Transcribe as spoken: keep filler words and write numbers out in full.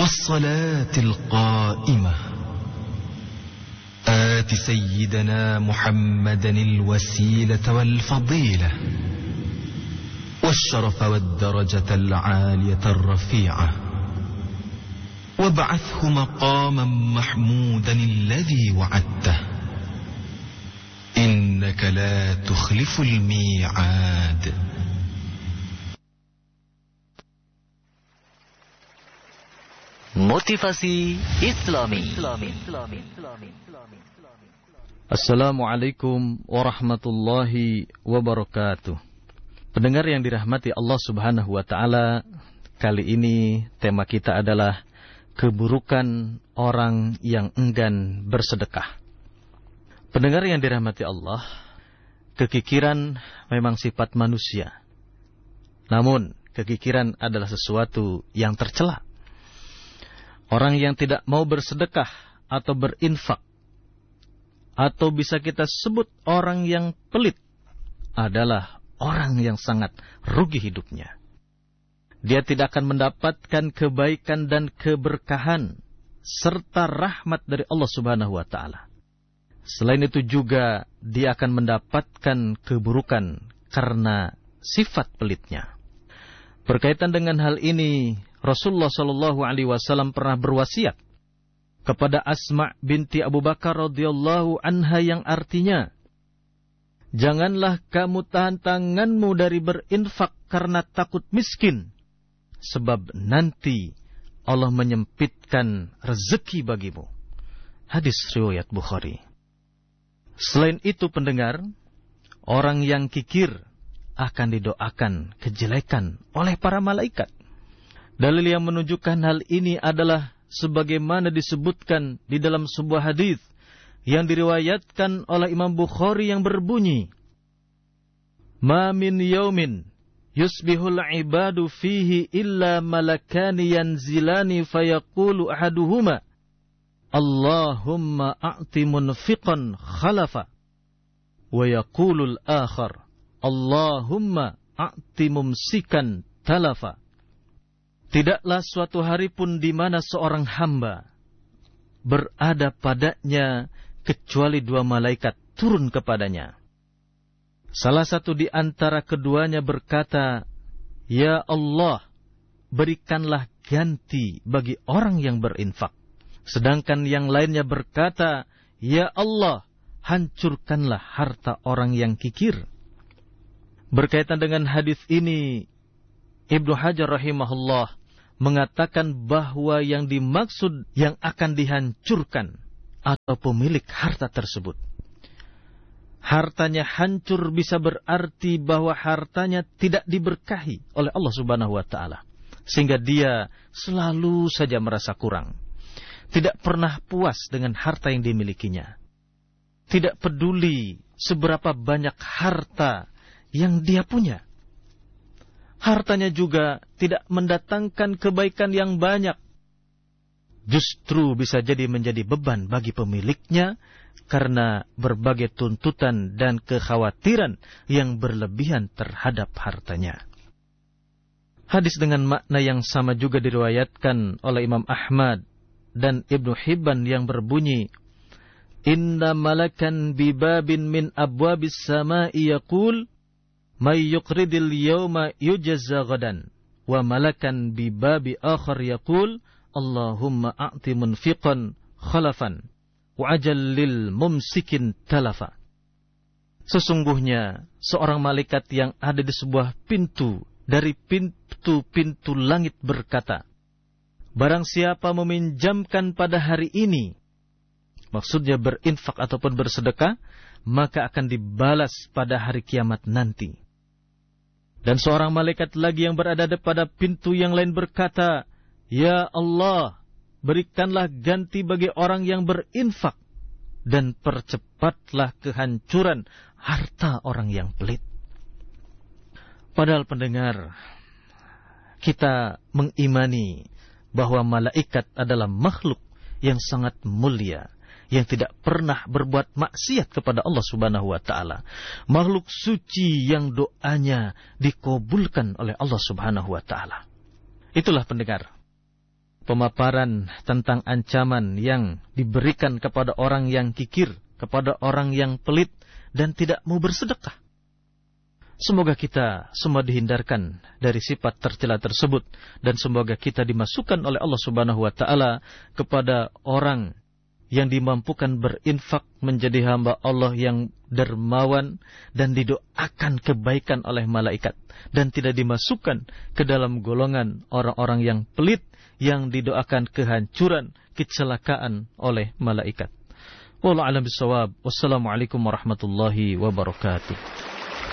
والصلاة القائمة آت سيدنا محمدا الوسيلة والفضيلة والشرف والدرجة العالية الرفيعة وابعثه مقاما محمودا الذي وعدته إنك لا تخلف الميعاد. Motivasi Islami. Assalamualaikum warahmatullahi wabarakatuh. Pendengar yang dirahmati Allah Subhanahu wa taala, kali ini tema kita adalah keburukan orang yang enggan bersedekah. Pendengar yang dirahmati Allah, kekikiran memang sifat manusia. Namun, kekikiran adalah sesuatu yang tercela. Orang yang tidak mau bersedekah atau berinfak, atau bisa kita sebut orang yang pelit, adalah orang yang sangat rugi hidupnya. Dia tidak akan mendapatkan kebaikan dan keberkahan serta rahmat dari Allah Subhanahu wa taala. Selain itu juga dia akan mendapatkan keburukan karena sifat pelitnya. Berkaitan dengan hal ini, Rasulullah Shallallahu Alaihi Wasallam pernah berwasiat kepada Asma binti Abu Bakar radhiyallahu anha yang artinya, janganlah kamu tahan tanganmu dari berinfak karena takut miskin, sebab nanti Allah menyempitkan rezeki bagimu. Hadis riwayat Bukhari. Selain itu pendengar, orang yang kikir akan didoakan kejelekan oleh para malaikat. Dalil yang menunjukkan hal ini adalah sebagaimana disebutkan di dalam sebuah hadis yang diriwayatkan oleh Imam Bukhari yang berbunyi, "Ma min yaumin yusbihul ibadu fihi illa malakani yanzilani fayaqulu ahaduhuma Allahumma a'ti munfiqan khalafa wa yaqulul akhar Allahumma a'ti mumsikan talafa." Tidaklah suatu hari pun di mana seorang hamba berada padanya kecuali dua malaikat turun kepadanya. Salah satu di antara keduanya berkata, "Ya Allah, berikanlah ganti bagi orang yang berinfak." Sedangkan yang lainnya berkata, "Ya Allah, hancurkanlah harta orang yang kikir." Berkaitan dengan hadis ini, Ibnu Hajar rahimahullah mengatakan bahwa yang dimaksud yang akan dihancurkan atau pemilik harta tersebut. Hartanya hancur bisa berarti bahwa hartanya tidak diberkahi oleh Allah Subhanahu wa taala, sehingga dia selalu saja merasa kurang. Tidak pernah puas dengan harta yang dimilikinya. Tidak peduli seberapa banyak harta yang dia punya. Hartanya juga tidak mendatangkan kebaikan yang banyak. Justru bisa jadi menjadi beban bagi pemiliknya karena berbagai tuntutan dan kekhawatiran yang berlebihan terhadap hartanya. Hadis dengan makna yang sama juga diriwayatkan oleh Imam Ahmad dan Ibnu Hibban yang berbunyi, "Inna malakan bibabin min abwabis sama'i yaqul may yuqridil yawma yujazza ghadan wa malakan bi babi akhar yaqul Allahumma a'ti munfiqan khalafan wa ajallil mumsikin talafa." Sesungguhnya seorang malaikat yang ada di sebuah pintu dari pintu-pintu langit berkata, barang siapa meminjamkan pada hari ini, maksudnya berinfak ataupun bersedekah, maka akan dibalas pada hari kiamat nanti. Dan seorang malaikat lagi yang berada pada pintu yang lain berkata, "Ya Allah, berikanlah ganti bagi orang yang berinfak dan percepatlah kehancuran harta orang yang pelit." Padahal pendengar, kita mengimani bahwa malaikat adalah makhluk yang sangat mulia, yang tidak pernah berbuat maksiat kepada Allah Subhanahu wa taala. Makhluk suci yang doanya dikabulkan oleh Allah Subhanahu wa taala. Itulah pendengar, pemaparan tentang ancaman yang diberikan kepada orang yang kikir, kepada orang yang pelit dan tidak mau bersedekah. Semoga kita semua dihindarkan dari sifat tercela tersebut dan semoga kita dimasukkan oleh Allah Subhanahu wa taala kepada orang yang dimampukan berinfak menjadi hamba Allah yang dermawan dan didoakan kebaikan oleh malaikat dan tidak dimasukkan ke dalam golongan orang-orang yang pelit yang didoakan kehancuran, kecelakaan oleh malaikat. Wallahu a'lam bishawab. Wassalamualaikum warahmatullahi wabarakatuh.